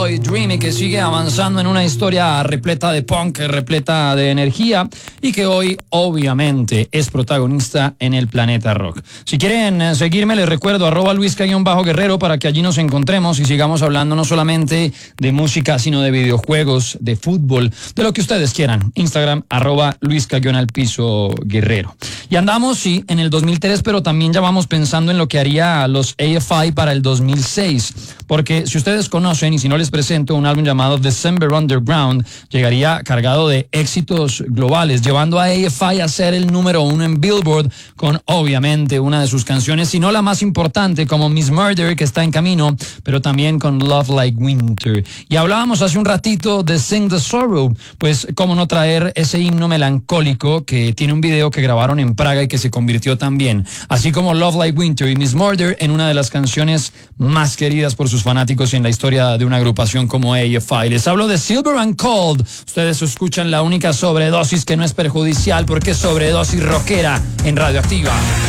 Dreamy, que sigue avanzando en una historia repleta de punk, repleta de energía y que hoy obviamente es protagonista en el Planeta Rock. Si quieren seguirme, les recuerdo @luisca_guerrero para que allí nos encontremos y sigamos hablando no solamente de música, sino de videojuegos, de fútbol, de lo que ustedes quieran. Instagram @luisca_guerrero. Y andamos, sí, en el 2003, pero también ya vamos pensando en lo que haría los AFI para el 2006, porque si ustedes conocen y si no les presento un álbum llamado December Underground, llegaría cargado de éxitos globales, llevando a AFI a ser el número 1 en Billboard con obviamente una de sus canciones, si no la más importante, como Miss Murder, que está en camino, pero también con Love Like Winter. Y hablábamos hace un ratito de Sing the Sorrow, pues cómo no traer ese himno melancólico que tiene un video que grabaron en Praga y que se convirtió también, así como Love Like Winter y Miss Murder, en una de las canciones más queridas por sus fanáticos en la historia de una agrupación como AFI. Les hablo de Silver and Cold. Ustedes escuchan la única sobredosis que no es perjudicial porque es sobredosis rockera en Radioactiva.